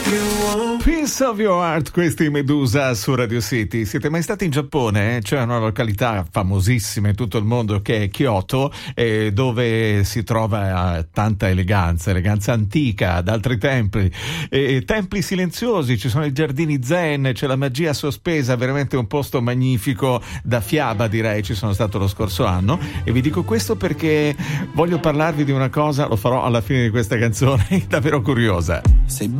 Piece of Your Heart, questi Medusa su Radio City. Siete mai stati in Giappone? C'è una località famosissima in tutto il mondo che è Kyoto, dove si trova tanta eleganza antica d'altri templi, templi silenziosi, ci sono i giardini zen, c'è la magia sospesa, veramente un posto magnifico da fiaba, direi. Ci sono stato lo scorso anno e vi dico questo perché voglio parlarvi di una cosa, lo farò alla fine di questa canzone, davvero curiosa. Sei